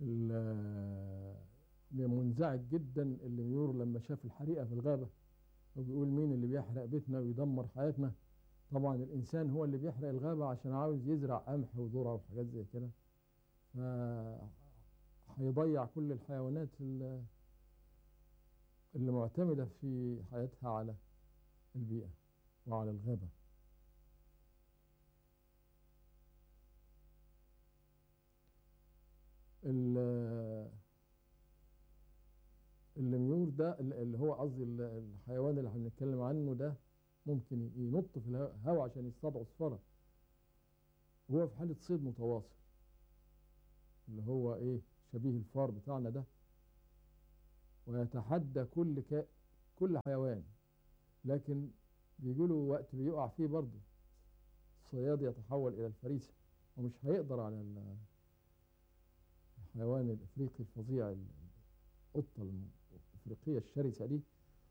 منزعج جدا الليميور لما شاف الحريقة في الغابة، وبيقول مين اللي بيحرق بيتنا ويدمر حياتنا؟ طبعا الإنسان هو اللي بيحرق الغابة عشان عاوز يزرع قمح وذرة وحاجات زي كده، فهيضيع كل الحيوانات اللي معتمدة في حياتها على البيئة وعلى الغابة. الليميور ده اللي هو قصدي الحيوان اللي احنا بنتكلم عنه ده ممكن ينط في الهواء عشان يصطاد عصفرة، وهو في حالة صيد متواصل، اللي هو ايه شبيه الفار بتاعنا ده، ويتحدى كل حيوان. لكن بيجي له وقت بيقع فيه برضه الصياد يتحول إلى الفريسة، ومش هيقدر على الحيوان الإفريقي الفظيع، القطة الإفريقية الشرسة دي.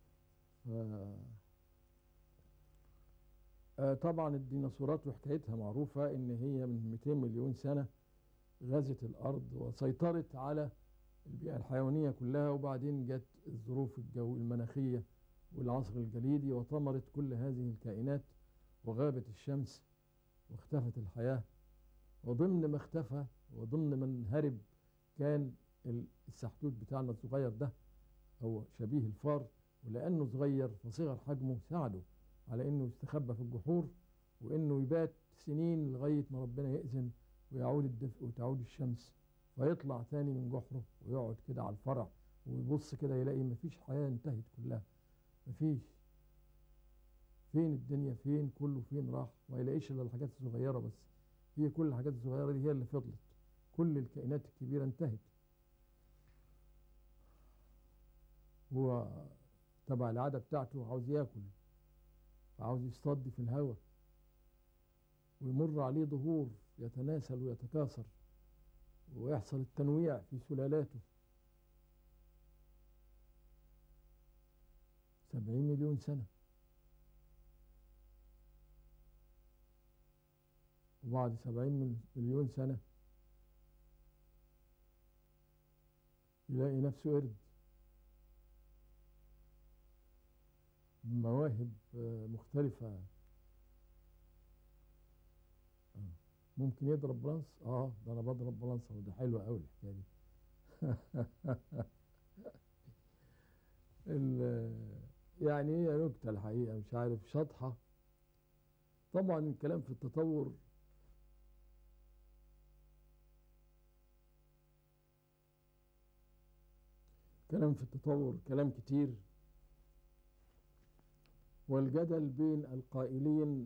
طبعا الديناصورات وحكايتها معروفة، إن هي من 200 مليون سنة غزت الأرض وسيطرت على البيئة الحيوانية كلها، وبعدين جت الظروف المناخية والعصر الجليدي وطمرت كل هذه الكائنات، وغابت الشمس واختفت الحياة. وضمن ما اختفى وضمن من هرب كان السحتوت بتاعنا الصغير ده، أو شبيه الفار، ولأنه صغير فصغر حجمه ساعده على أنه يستخبى في الجحور، وأنه يبات سنين لغاية ما ربنا يأذن ويعود الدفء وتعود الشمس، فيطلع تاني من جحره ويقعد كده على الفرع ويبص كده يلاقي مفيش حياة، انتهت كلها، مفيش، فين الدنيا، فين كله، فين راح، ما يلاقيش الا الحاجات الصغيرة بس. هي كل الحاجات الصغيرة دي هي اللي فضلت، كل الكائنات الكبيرة انتهت. هو تبع العادة بتاعته عاوز ياكل، عاوز يصطاد في الهواء، ويمر عليه ظهور يتناسل ويتكاثر ويحصل التنويع في سلالاته. 70 مليون سنة، وبعد 70 مليون سنة يلاقي نفسه قرد بمواهب مختلفة. ممكن يضرب بلانس، ده انا بضرب بلانس، وده حلوة قوي الحكاية دي. يعني هي نكتة الحقيقة، مش عارف، شطحة. طبعا الكلام في التطور كلام كتير، والجدل بين القائلين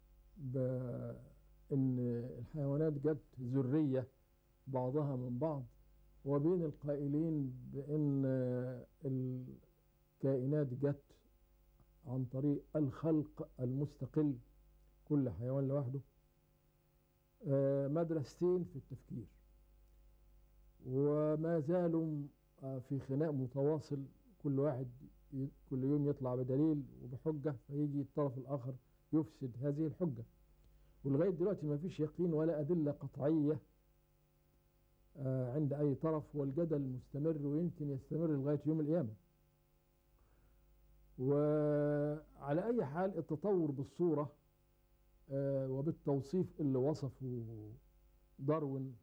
بأن الحيوانات جت ذرية بعضها من بعض، وبين القائلين بأن الكائنات جت عن طريق الخلق المستقل، كل حيوان لوحده. مدرستين في التفكير، وما زالوا في خناق متواصل، كل واحد كل يوم يطلع بدليل وبحجة، فيجي الطرف الآخر يفسد هذه الحجة. ولغاية دلوقتي ما فيش يقين ولا أدلة قطعية عند أي طرف، والجدل مستمر ويمكن يستمر لغاية يوم القيامة. وعلى أي حال التطور بالصورة وبالتوصيف اللي وصفه داروين،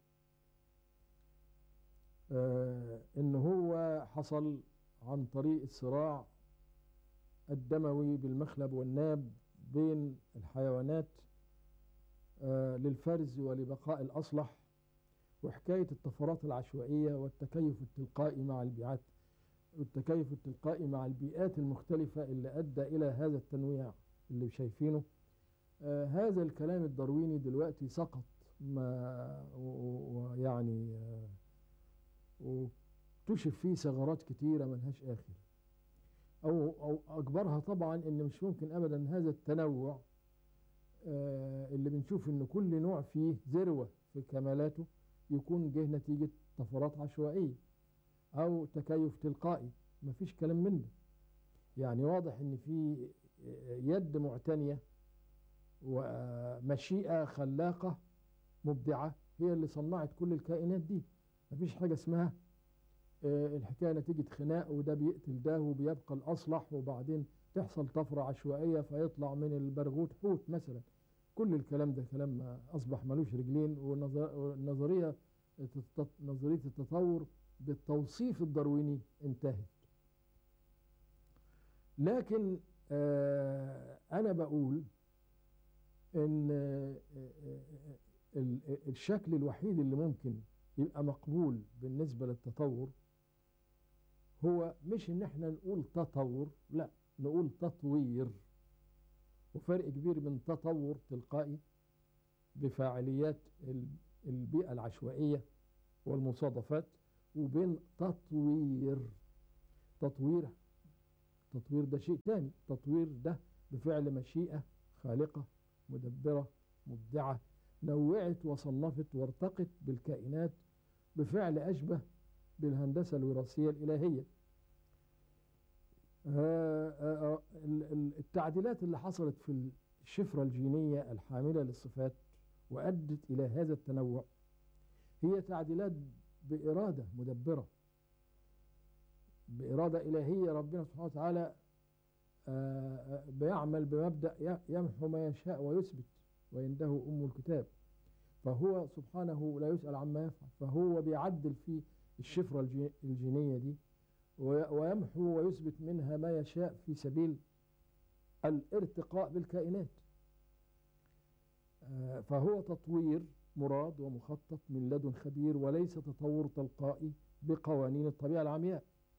إن هو حصل عن طريق الصراع الدموي بالمخلب والناب بين الحيوانات للفرز ولبقاء الأصلح، وحكاية الطفرات العشوائية والتكيف التلقائي مع البيئات المختلفة اللي أدى إلى هذا التنويع اللي شايفينه. هذا الكلام الدارويني دلوقتي سقط، ويعني واكتشف فيه ثغرات كتيرة ملهاش آخر، أو أكبرها طبعا إن مش ممكن أبدا هذا التنوع اللي بنشوف إن كل نوع فيه ذروة في كمالاته يكون جه نتيجة طفرات عشوائية أو تكيف تلقائي. مفيش كلام من ده، يعني واضح إن في يد معتنية ومشيئة خلاقة مبدعة هي اللي صنعت كل الكائنات دي، مفيش حاجة اسمها الحكاية نتيجة خناق وده بيقتل ده وبيبقى الأصلح، وبعدين تحصل طفرة عشوائية فيطلع من البرغوث حوت مثلا. كل الكلام ده كلام أصبح ملوش رجلين. والنظرية نظرية التطور بالتوصيف الدارويني انتهت. لكن أنا بقول إن الشكل الوحيد اللي ممكن يبقى مقبول بالنسبة للتطور هو مش إن احنا نقول تطور، لا، نقول تطوير. وفرق كبير بين تطور تلقائي بفاعليات البيئة العشوائية والمصادفات، وبين تطوير. تطوير ده شيء تاني. تطوير ده بفعل مشيئة خالقة مدبرة مبدعة، نوعت وصنفت وارتقت بالكائنات بفعل أشبه بالهندسة الوراثية الإلهية. التعديلات اللي حصلت في الشفرة الجينية الحاملة للصفات وأدت إلى هذا التنوع هي تعديلات بإرادة مدبرة، بإرادة إلهية. ربنا سبحانه وتعالى بيعمل بمبدأ يمحو ما يشاء ويثبت وعنده أم الكتاب. فهو سبحانه لا يسأل عما يفعل، فهو بيعدل في الشفرة الجينية دي ويمحو ويثبت منها ما يشاء في سبيل الارتقاء بالكائنات. فهو تطوير مراد ومخطط من لدن خبير، وليس تطور تلقائي بقوانين الطبيعة العمياء.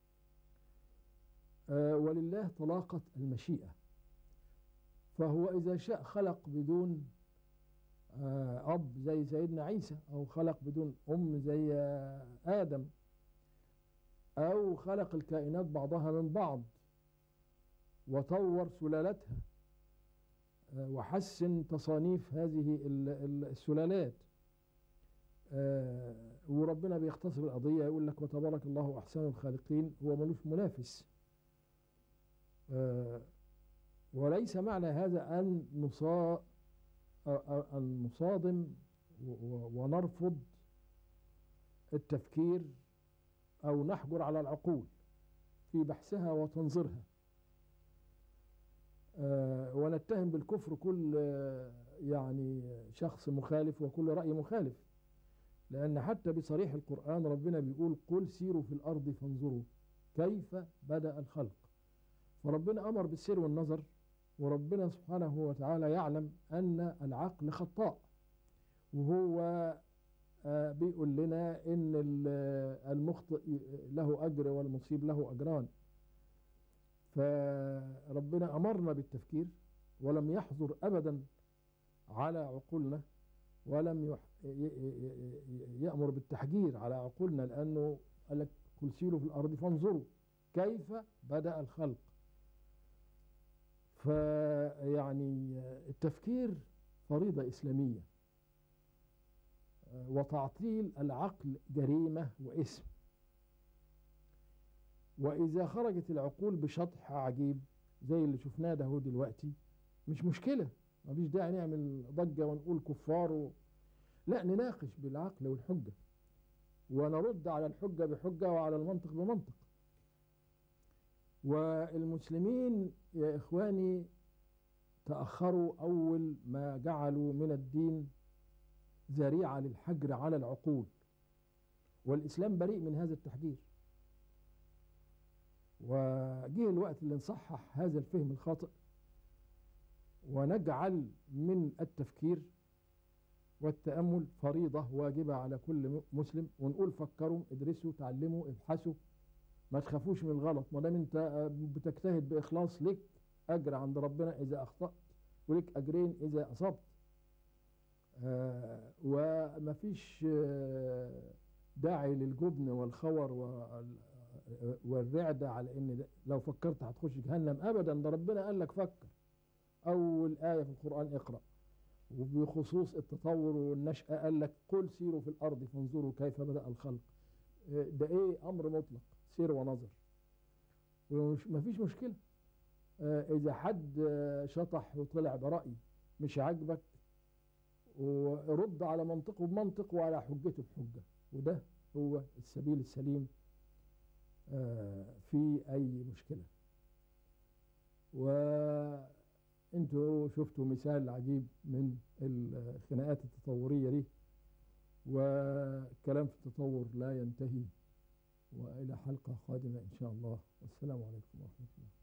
ولله طلاقة المشيئة، فهو إذا شاء خلق بدون أب زي سيدنا عيسى، أو خلق بدون أم زي آدم، أو خلق الكائنات بعضها من بعض وطور سلالتها وحسن تصانيف هذه السلالات. وربنا بيختصر القضية يقول لك وتبارك الله أحسن الخالقين، هو ملوش منافس. وليس معنى هذا أن نصادم ونرفض التفكير أو نحجر على العقول في بحثها وتنظيرها، ونتهم بالكفر كل يعني شخص مخالف وكل رأي مخالف. لأن حتى بصريح القرآن ربنا بيقول قل سيروا في الأرض فانظروا كيف بدأ الخلق. فربنا أمر بالسير والنظر، وربنا سبحانه وتعالى يعلم أن العقل خطاء، وهو بيقول لنا إن المخطئ له أجر والمصيب له أجران. فربنا أمرنا بالتفكير ولم يحظر أبدا على عقولنا، ولم يأمر بالتحجير على عقولنا، لأنه قال لك قل سيروا في الأرض فانظروا كيف بدأ الخلق. فيعني التفكير فريضة إسلامية، وتعطيل العقل جريمة وإثم. وإذا خرجت العقول بشطح عجيب زي اللي شفناه ده هو دلوقتي مش مشكلة، ما فيش داعي نعمل ضجة ونقول كفار لا، نناقش بالعقل والحجة ونرد على الحجة بحجة وعلى المنطق بمنطق. والمسلمين يا إخواني تأخروا أول ما جعلوا من الدين ذريعة للحجر على العقول، والإسلام بريء من هذا التحجير. وجه الوقت اللي نصحح هذا الفهم الخاطئ ونجعل من التفكير والتأمل فريضة واجبة على كل مسلم، ونقول فكروا ادرسوا تعلموا ابحثوا، ما تخافوش من الغلط، ما دام انت بتجتهد بإخلاص لك أجر عند ربنا إذا أخطأت، ولك أجرين إذا أصبت. ومفيش داعي للجبن والخور والرعدة على إن لو فكرت هتخش جهنم أبدا. ده ربنا قال لك فكر. أول آية في القرآن اقرأ. وبخصوص التطور والنشأة قال لك قل سيروا في الأرض فانظروا كيف بدأ الخلق. ده إيه؟ أمر مطلق، سير ونظر، ومفيش مشكلة. إذا حد شطح وطلع برأي مش عاجبك، ورد على منطقه بمنطق وعلى حجته بحجة، وده هو السبيل السليم في أي مشكلة. وانتوا شفتوا مثال عجيب من الخناقات التطورية دي، والكلام في التطور لا ينتهي. وإلى حلقة قادمة إن شاء الله، والسلام عليكم ورحمة الله.